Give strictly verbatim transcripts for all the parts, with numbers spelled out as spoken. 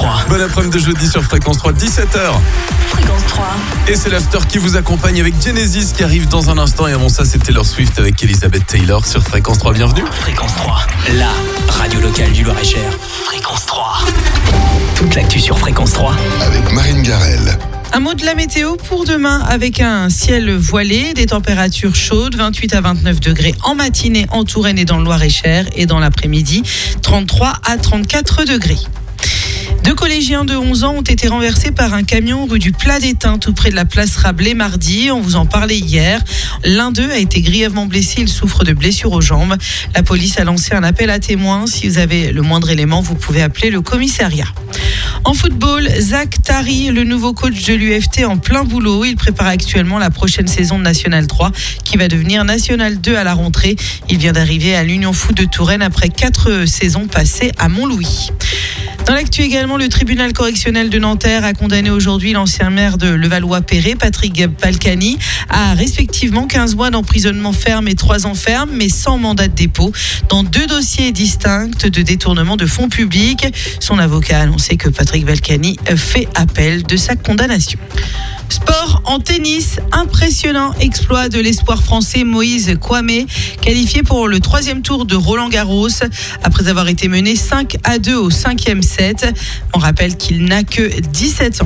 trois. Bon après-midi de jeudi sur Fréquence trois, dix-sept heures. Fréquence trois. Et c'est l'after qui vous accompagne avec Genesis qui arrive dans un instant. Et avant ça, c'est Taylor Swift avec Elizabeth Taylor sur Fréquence trois. Bienvenue. Fréquence trois, la radio locale du Loir-et-Cher. Fréquence trois. Toute l'actu sur Fréquence trois. Avec Marine Garrel. Un mot de la météo pour demain avec un ciel voilé, des températures chaudes, vingt-huit à vingt-neuf degrés en matinée en Touraine et dans le Loir-et-Cher, et dans l'après-midi, trente-trois à trente-quatre degrés. Deux collégiens de onze ans ont été renversés par un camion rue du Plat d'Étain, tout près de la place Rabelais mardi. On vous en parlait hier. L'un d'eux a été grièvement blessé. Il souffre de blessures aux jambes. La police a lancé un appel à témoins. Si vous avez le moindre élément, vous pouvez appeler le commissariat. En football, Zach Tari, le nouveau coach de l'U F T, en plein boulot. Il prépare actuellement la prochaine saison de National trois qui va devenir National deux à la rentrée. Il vient d'arriver à l'Union Foot de Touraine après quatre saisons passées à Montlouis. Dans l'actu également, le tribunal correctionnel de Nanterre a condamné aujourd'hui l'ancien maire de Levallois-Perret, Patrick Balkany, à respectivement quinze mois d'emprisonnement ferme et trois ans ferme, mais sans mandat de dépôt, dans deux dossiers distincts de détournement de fonds publics. Son avocat a annoncé que Patrick Balkany fait appel de sa condamnation. Sport en tennis, impressionnant exploit de l'espoir français Moïse Kouamé, qualifié pour le troisième tour de Roland-Garros après avoir été mené cinq à deux au cinquième set. On rappelle qu'il n'a que dix-sept ans.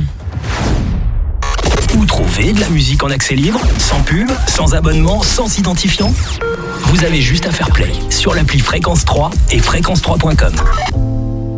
Où trouver de la musique en accès libre, sans pub, sans abonnement, sans identifiant ? Vous avez juste à faire play sur l'appli Fréquence trois et fréquence trois point com.